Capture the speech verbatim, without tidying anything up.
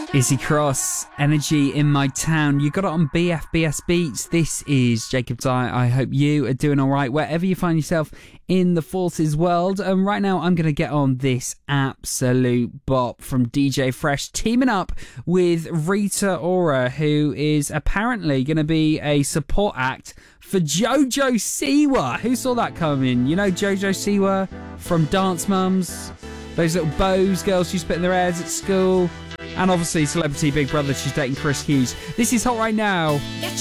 Izzy Cross, Energy in My Town. You got it on B F B S Beats. This is Jacob Dye. I hope you are doing all right wherever you find yourself in the Forces world. And right now, I'm going to get on this absolute bop from D J Fresh, teaming up with Rita Ora, who is apparently going to be a support act for Jojo Siwa. Who saw that coming? You know Jojo Siwa from Dance Mums? Those little bows girls who spit in their hairs at school. And obviously Celebrity Big Brother, she's dating Chris Hughes. This is hot right now.